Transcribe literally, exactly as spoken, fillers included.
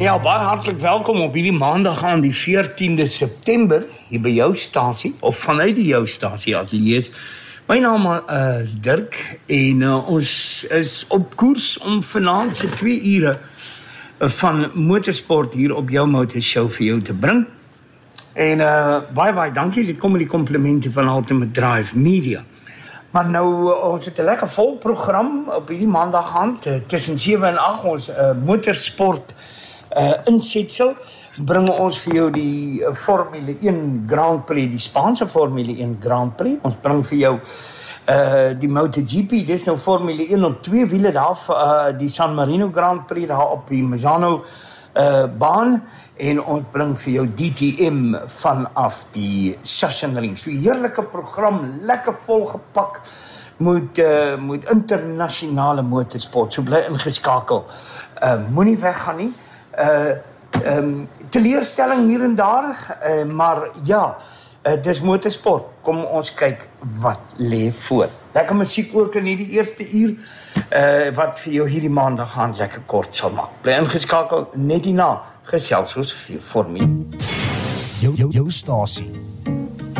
Ja, baie hartlik welkom op hierdie maandag aan die veertiende September hier by jou stasie, of vanuit die jou stasie ateljee. My naam uh, is Dirk en uh, ons is op koers om vanaand se twee ure uh, van motorsport hier op jou motorshow vir jou te bring. En uh, baie baie dankie, dit kom met die komplimente van Ultimate Drive Media. Maar nou, ons het 'n lekker vol program op hierdie maandag aand, uh, tussen sewe en agt, ons uh, motorsport Uh, insetsel, bring ons vir jou die uh, Formule een Grand Prix, die Spaanse Formule een Grand Prix. Ons bring vir jou uh, die MotoGP, dis nou Formule een op twee wiele daar, uh, die San Marino Grand Prix daar op die Misano uh, baan, en ons bring vir jou D T M vanaf die Sachsenring. So 'n heerlike program, lekker volgepak met, uh, met internasionale motorsport. So bly ingeskakel. Uh, moenie weggaan nie. Uh, um, teleurstelling hier en daar, uh, maar ja, uh, dis motorsport. Kom ons kyk wat lê voor. Lekker musiek ook in hierdie eerste uur, uh, wat vir jou hierdie maandag gaan lekker kort sal maak. Bly ingeskakel, net hierna gesels ons vir Formule. Jou, jou, jou stasie.